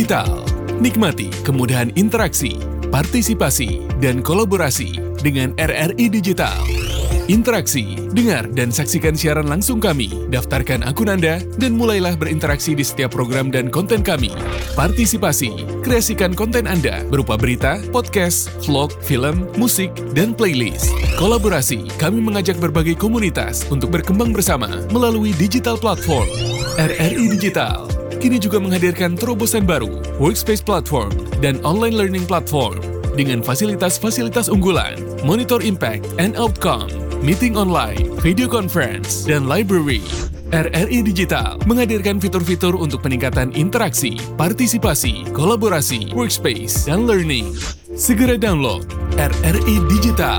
Digital. Nikmati kemudahan interaksi, partisipasi, dan kolaborasi dengan RRI Digital. Interaksi, dengar dan saksikan siaran langsung kami, daftarkan akun Anda, dan mulailah berinteraksi di setiap program dan konten kami. Partisipasi, kreasikan konten Anda berupa berita, podcast, vlog, film, musik, dan playlist. Kolaborasi, kami mengajak berbagai komunitas untuk berkembang bersama melalui digital platform. RRI Digital kini juga menghadirkan terobosan baru, workspace platform, dan online learning platform dengan fasilitas-fasilitas unggulan, monitor impact and outcome, meeting online, video conference, dan library. RRI Digital menghadirkan fitur-fitur untuk peningkatan interaksi, partisipasi, kolaborasi, workspace, dan learning. Segera download RRI Digital.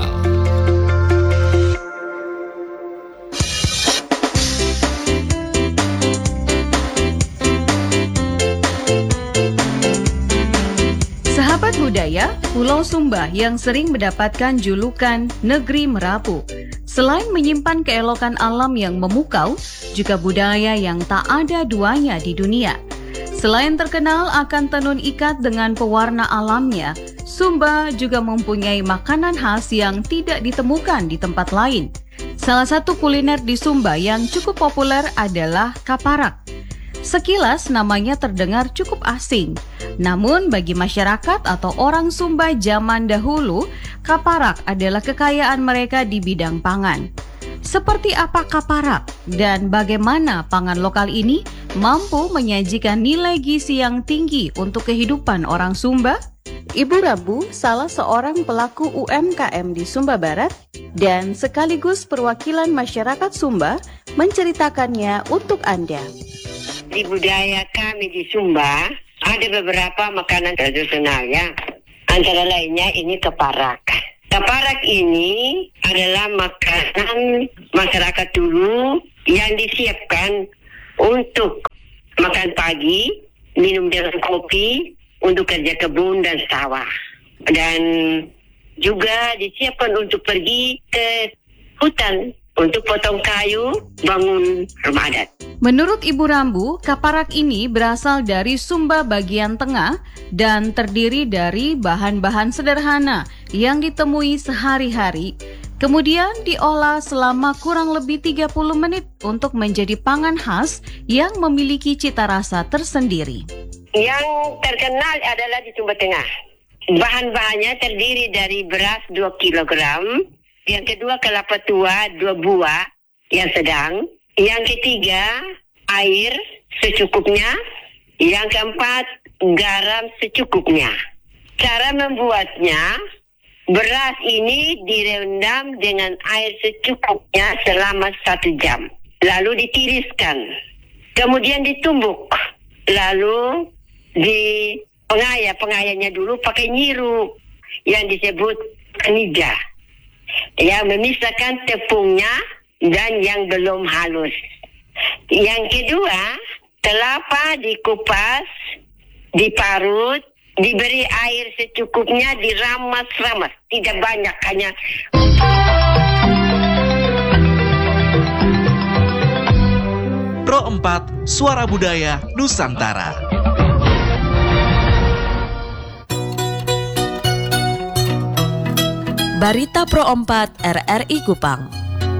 Sahabat budaya, Pulau Sumba yang sering mendapatkan julukan Negeri Merapu. Selain menyimpan keelokan alam yang memukau, juga budaya yang tak ada duanya di dunia. Selain terkenal akan tenun ikat dengan pewarna alamnya, Sumba juga mempunyai makanan khas yang tidak ditemukan di tempat lain. Salah satu kuliner di Sumba yang cukup populer adalah kaparak. Sekilas namanya terdengar cukup asing, namun bagi masyarakat atau orang Sumba zaman dahulu, kaparak adalah kekayaan mereka di bidang pangan. Seperti apa kaparak dan bagaimana pangan lokal ini mampu menyajikan nilai gizi yang tinggi untuk kehidupan orang Sumba? Ibu Rabu, salah seorang pelaku UMKM di Sumba Barat dan sekaligus perwakilan masyarakat Sumba, menceritakannya untuk Anda. Di budaya kami di Sumba ada beberapa makanan tradisional ya. Antara lainnya ini keparak. Keparak ini adalah makanan masyarakat dulu yang disiapkan untuk makan pagi, minum dengan kopi, untuk kerja kebun dan sawah. Dan juga disiapkan untuk pergi ke hutan untuk potong kayu, bangun rumah adat. Menurut Ibu Rambu, kaparak ini berasal dari Sumba bagian tengah dan terdiri dari bahan-bahan sederhana yang ditemui sehari-hari. Kemudian diolah selama kurang lebih 30 menit untuk menjadi pangan khas yang memiliki cita rasa tersendiri. Yang terkenal adalah di Sumba Tengah. Bahan-bahannya terdiri dari beras 2 kilogram, yang kedua kelapa tua 2 buah yang sedang, yang ketiga air secukupnya, yang keempat garam secukupnya. Cara membuatnya, beras ini direndam dengan air secukupnya selama 1 jam, lalu ditiriskan, kemudian ditumbuk, lalu di pengayanya dulu pakai nyiru yang disebut kanija, yang memisahkan tepungnya dan yang belum halus. Yang kedua, kelapa dikupas, diparut, diberi air secukupnya, diramas-ramas, tidak banyak, hanya. Pro 4 Suara Budaya Nusantara. Barita Pro 4 RRI Kupang.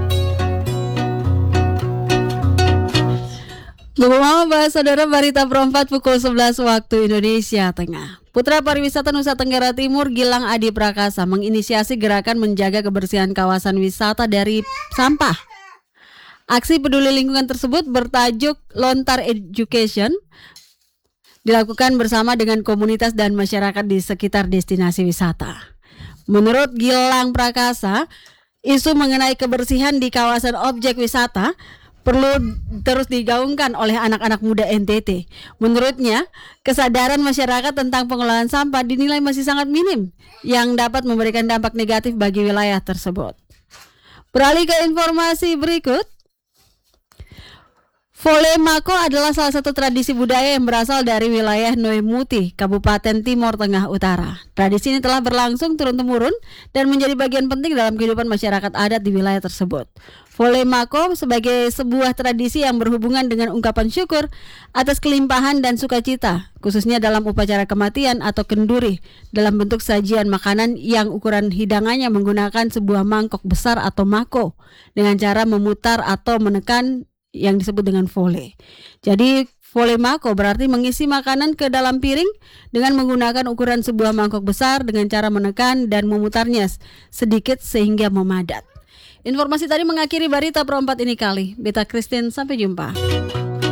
Ngomong-ngomong bahas saudara, Barita Pro 4 pukul 11 waktu Indonesia Tengah. Putra Pariwisata Nusa Tenggara Timur Gilang Adi Prakasa menginisiasi gerakan menjaga kebersihan kawasan wisata dari sampah. Aksi peduli lingkungan tersebut bertajuk Lontar Education, dilakukan bersama dengan komunitas dan masyarakat di sekitar destinasi wisata. Menurut Gilang Prakasa, isu mengenai kebersihan di kawasan objek wisata perlu terus digaungkan oleh anak-anak muda NTT. Menurutnya, kesadaran masyarakat tentang pengelolaan sampah dinilai masih sangat minim yang dapat memberikan dampak negatif bagi wilayah tersebut. Beralih ke informasi berikut. Vole Mako adalah salah satu tradisi budaya yang berasal dari wilayah Noemuti, Kabupaten Timor Tengah Utara. Tradisi ini telah berlangsung turun-temurun dan menjadi bagian penting dalam kehidupan masyarakat adat di wilayah tersebut. Vole Mako sebagai sebuah tradisi yang berhubungan dengan ungkapan syukur atas kelimpahan dan sukacita, khususnya dalam upacara kematian atau kenduri, dalam bentuk sajian makanan yang ukuran hidangannya menggunakan sebuah mangkok besar atau mako dengan cara memutar atau menekan yang disebut dengan vole. Jadi vole mako berarti mengisi makanan ke dalam piring dengan menggunakan ukuran sebuah mangkok besar dengan cara menekan dan memutarnya sedikit sehingga memadat. Informasi tadi mengakhiri Barita Pro 4 ini kali. Beta Christine, sampai jumpa.